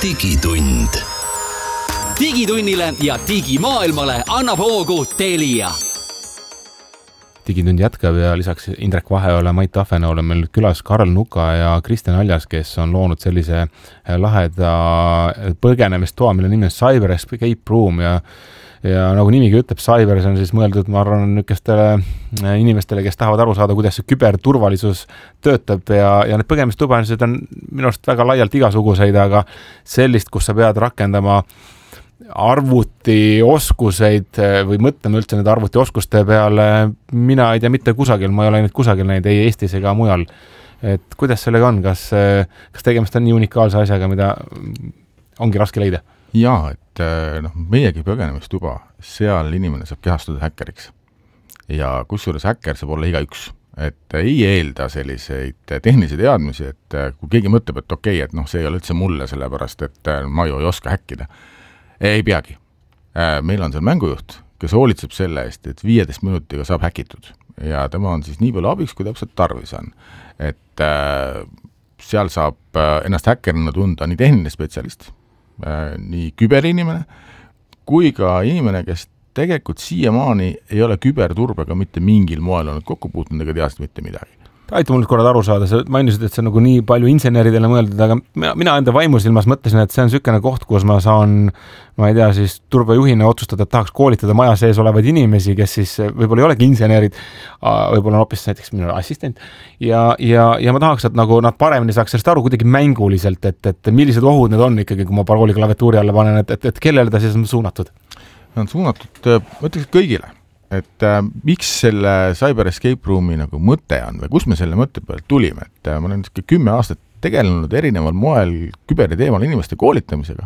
digitund. Digitunnile ja digimaailmale annab hoogu Telia. Digitund jätkab ja lisaks Indrek Vaheole, Mait Tahvena olen meil külas Karl Nuka ja Kristjan Aljas, kes on loonud sellise laheda põgenemistoa, mille nimi on Cyber Escape Room ja nagu nimigi ütleb, Cyber on siis mõeldud, ma arvan, nükestele inimestele, kes tahavad aru saada, kuidas see küberturvalisus töötab ja need põgenemistubanised on minu arust väga laialt igasuguseid, aga sellist, kus sa pead rakendama arvutioskuseid või mõtlema üldse need arvutioskuste peale, mina ei tea mitte kusagil, ma ei ole ainult kusagil näinud, ei Eestis ega mujal. Et kuidas sellega on? Kas tegemist on nii unikaalse asjaga, mida ongi raske leida? Jaa, et meiegi põgenemistuba, seal inimene saab kehastuda häkkeriks. Ja kusjuures häkker saab olla igaüks. Et ei eelda selliseid tehnilisi teadmisi, et kui keegi mõtleb, et okei, et see ei ole üldse mulle sellepärast, et ma ju ei oska häkkida. Ei peagi. Meil on seal mängujuht, kes hoolitseb selle eest, et 15 minutiga saab häkitud. Ja tema on siis nii palju abiks, kui täpselt tarvis on. Et seal saab ennast häkkerina tunda nii tehniline spetsialist, nii küberinimene, kui ka inimene, kes tegelikult siiamaani ei ole küberturbega mitte mingil moel olnud kokku puutunud ega teadnud mitte midagi. Aita mul korrad aru saada, sa mainisid, et see on nagu nii palju inseneridele mõeldud, aga mina enda vaimusilmas mõtlesin, et see on sükene koht, kus ma saan, ma ei tea, siis turvajuhina otsustada, et tahaks koolitada maja sees olevaid inimesi, kes siis võib-olla ei olegi insenerid, võib-olla on hoopis näiteks minu assistent ja ma tahaks, et nagu nad paremini saaks sellest aru kuidagi mänguliselt, et millised ohud need on ikkagi, kui ma parooli klaviatuuri alla panen, et kellele ta siis on suunatud? On suunatud, ma ütleks kõigile. Et miks selle Cyber Escape Roomi nagu mõte on või kus me selle mõtte pealt tulime, et ma olen 10 aastat tegelenud erineval moel küberi teemal inimeste koolitamisega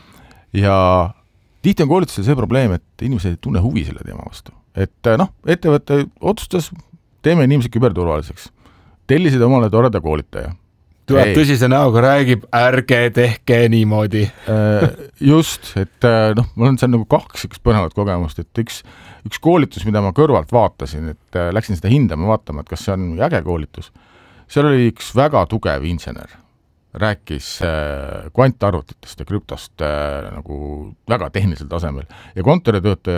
ja tihti on koolitusel see probleem, et inimesed ei tunne huvi selle teema vastu. Et ettevõte otsustas, teeme inimesed küberturvaliseks. Tellisid omale toreda koolitaja. Tuleb tõsise näoga räägib, ärge tehke niimoodi. Just, et mul on seal nagu 2 põnevat kogemust, et üks koolitus, mida ma kõrvalt vaatasin, et läksin seda hindama vaatama, et kas see on äge koolitus. Seal oli üks väga tugev insener, rääkis kvantarvutitest ja krüptost nagu väga tehnilisel tasemel ja kontoritöötaja